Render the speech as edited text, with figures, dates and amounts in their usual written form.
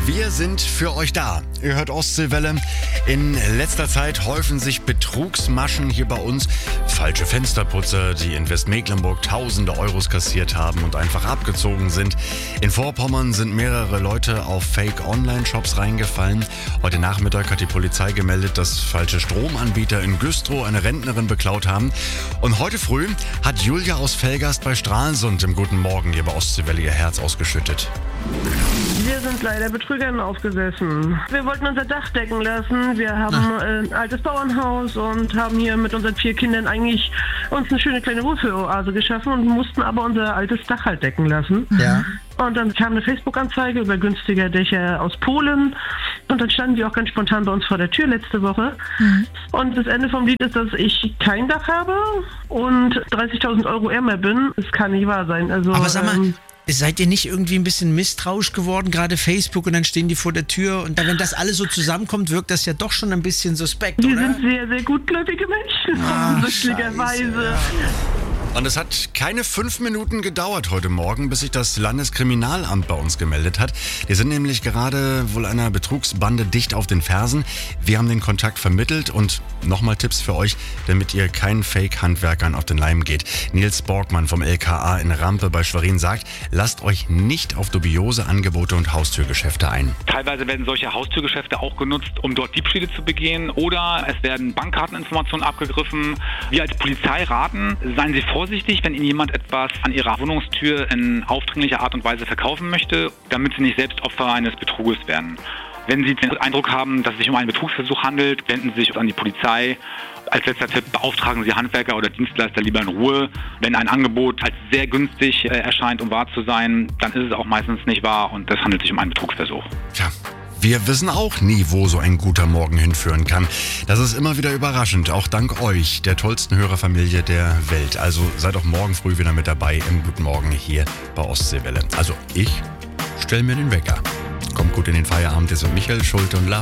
Wir sind für euch da. Ihr hört Ostseewelle. In letzter Zeit häufen sich Betrugsmaschen hier bei uns. Falsche Fensterputzer, die in Westmecklenburg tausende Euros kassiert haben und einfach abgezogen sind. In Vorpommern sind mehrere Leute auf Fake-Online-Shops reingefallen. Heute Nachmittag hat die Polizei gemeldet, dass falsche Stromanbieter in Güstrow eine Rentnerin beklaut haben. Und heute früh hat Julia aus Velgast bei Stralsund im Guten Morgen hier bei Ostseewelle ihr Herz ausgeschüttet. Wir sind leider Betrügern aufgesessen. Wir wollten unser Dach decken lassen. Wir haben ein altes Bauernhaus und haben hier mit unseren 4 Kindern eigentlich uns eine schöne kleine Wohlfühloase geschaffen und mussten aber unser altes Dach halt decken lassen. Ja. Und dann kam eine Facebook-Anzeige über günstige Dächer aus Polen. Und dann standen die auch ganz spontan bei uns vor der Tür letzte Woche. Und das Ende vom Lied ist, dass ich kein Dach habe und 30.000 Euro ärmer bin. Das kann nicht wahr sein. Also, Aber sag mal, seid ihr nicht irgendwie ein bisschen misstrauisch geworden, gerade Facebook, und dann stehen die vor der Tür und wenn das alles so zusammenkommt, wirkt das ja doch schon ein bisschen suspekt, wir oder? sind sehr, sehr gutgläubige Menschen, offensichtlicherweise. Ja. Und es hat keine 5 Minuten gedauert heute Morgen, bis sich das Landeskriminalamt bei uns gemeldet hat. Die sind nämlich gerade wohl einer Betrugsbande dicht auf den Fersen. Wir haben den Kontakt vermittelt und nochmal Tipps für euch, damit ihr keinen Fake-Handwerkern auf den Leim geht. Nils Borgmann vom LKA in Rampe bei Schwerin sagt, lasst euch nicht auf dubiose Angebote und Haustürgeschäfte ein. Teilweise werden solche Haustürgeschäfte auch genutzt, um dort Diebstähle zu begehen, oder es werden Bankkarteninformationen abgegriffen. Wir als Polizei raten, seien Sie vorsichtig, wenn Ihnen jemand etwas an Ihrer Wohnungstür in aufdringlicher Art und Weise verkaufen möchte, damit Sie nicht selbst Opfer eines Betruges werden. Wenn Sie den Eindruck haben, dass es sich um einen Betrugsversuch handelt, wenden Sie sich an die Polizei. Als letzter Tipp, beauftragen Sie Handwerker oder Dienstleister lieber in Ruhe. Wenn ein Angebot als sehr günstig erscheint, um wahr zu sein, dann ist es auch meistens nicht wahr und es handelt sich um einen Betrugsversuch. Tja, wir wissen auch nie, wo so ein guter Morgen hinführen kann. Das ist immer wieder überraschend, auch dank euch, der tollsten Hörerfamilie der Welt. Also seid auch morgen früh wieder mit dabei im Guten Morgen hier bei Ostseewelle. Also ich stelle mir den Wecker. Kommt gut in den Feierabend, jetzt mit Michael Schulte und Lars.